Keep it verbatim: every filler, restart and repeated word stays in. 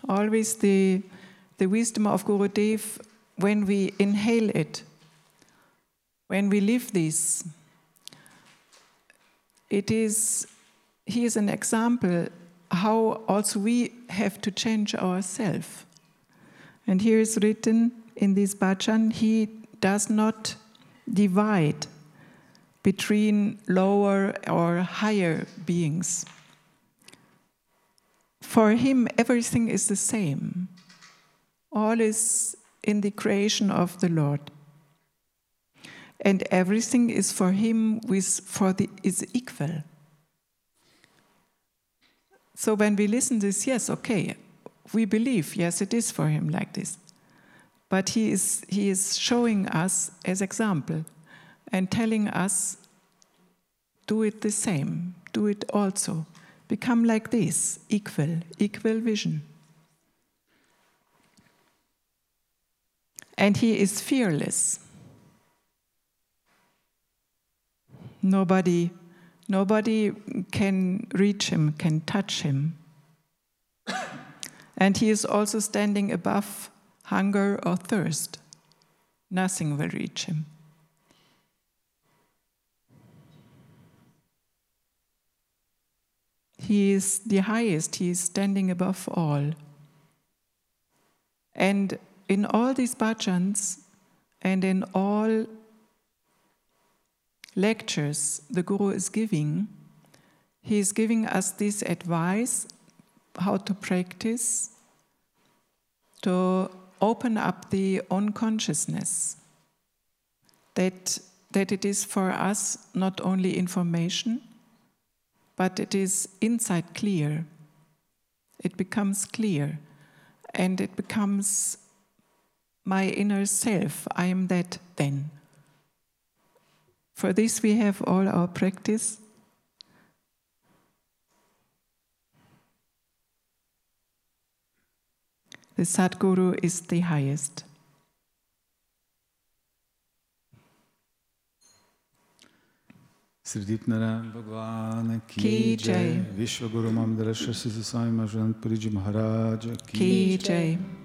always the, the wisdom of Gurudev when we inhale it, when we live this. It is, he is an example how also we have to change ourselves. And here is written in this bhajan, he does not divide between lower or higher beings. For him, everything is the same. All is in the creation of the Lord. And everything is for him with, for the, is equal. So when we listen to this, yes, okay, we believe, yes, it is for him like this. But he is, he is showing us as example and telling us, do it the same, do it also. Become like this, equal, equal vision. And he is fearless. Nobody, nobody can reach him, can touch him. And he is also standing above hunger or thirst. Nothing will reach him. He is the highest, he is standing above all. And in all these bhajans and in all lectures the Guru is giving, he is giving us this advice how to practice, to open up the own consciousness, that, that it is for us not only information, but it is inside clear. It becomes clear, and it becomes my inner self. I am that then. For this we have all our practice. The Sadguru is the highest. Sri Deepnarayan Bhagwan Ki Jai, Vishwaguru Mamdara Shri Sai Majan Puriji Maharaj Ki Jai.